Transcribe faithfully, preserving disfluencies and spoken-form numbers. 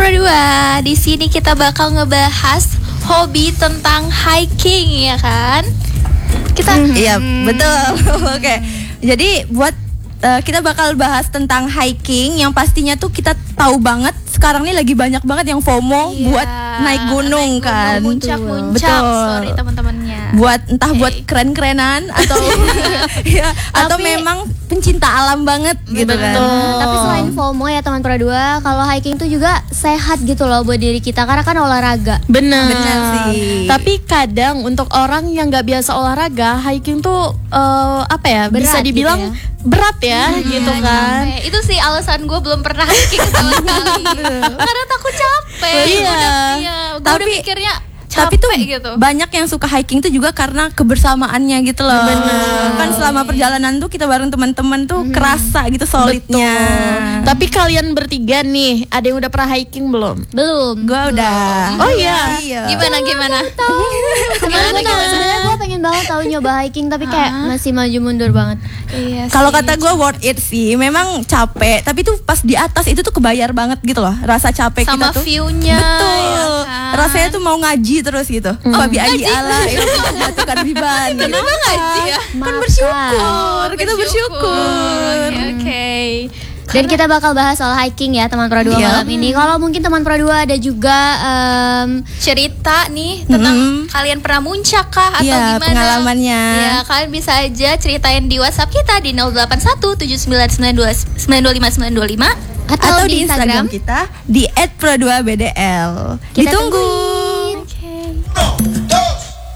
Pro dua, di sini kita bakal ngebahas hobi tentang hiking, ya kan? Kita mm-hmm. Iya, betul. Oke. Jadi buat uh, kita bakal bahas tentang hiking yang pastinya tuh kita tahu banget sekarang nih lagi banyak banget yang FOMO iya, buat naik gunung, naik gunung kan. Muncak-muncak. Betul. Sorry teman-temannya. Buat entah okay. buat keren-kerenan atau ya, atau memang pencinta alam banget gitu betul. kan. Tapi selain FOMO ya teman Pro dua, kalau hiking tuh juga sehat gitu loh buat diri kita karena kan olahraga. Benar. Benar sih. Tapi kadang untuk orang yang nggak biasa olahraga, hiking tuh uh, apa ya? Berat bisa dibilang gitu ya. berat ya, hmm, gitu kan. Capek. Itu sih alasan gue belum pernah hiking sama sekali. Karena takut capek. Iya. Iya, gue Tapi udah mikirnya tapi tuh gitu. banyak yang suka hiking tuh juga karena kebersamaannya gitu loh. Bener. Kan selama perjalanan tuh kita bareng teman-teman tuh hmm. kerasa gitu solidnya. Betul. Tapi kalian bertiga nih, ada yang udah pernah hiking belum? Belum. Gua udah. Oh iya. iya. Gimana gimana? Sebenarnya sebenarnya gue pengen banget tahu nyoba hiking tapi kayak masih maju mundur banget. Iya. Kalau kata gue worth it sih, memang capek, tapi tuh pas di atas itu tuh kebayar banget gitu loh, rasa capek sama kita tuh. view-nya. Betul. Ya kan? Rasanya tuh mau ngaji terus gitu. Hmm. Babi agi ala, jatuhkan biban. Kenapa ngaji ya? Kan bersyukur, kita bersyukur. Oke. Okay. Dan kita bakal bahas soal hiking ya teman Pro dua iya. malam ini. Kalau mungkin teman Pro dua ada juga um, cerita nih tentang mm-hmm. kalian pernah muncak kah atau ya, gimana? pengalamannya. Ya, kalian bisa aja ceritain di WhatsApp kita di nol delapan satu tujuh sembilan sembilan dua sembilan dua lima sembilan dua lima atau, atau di di Instagram, Instagram kita di et pro dua b d l. Kita Ditunggu.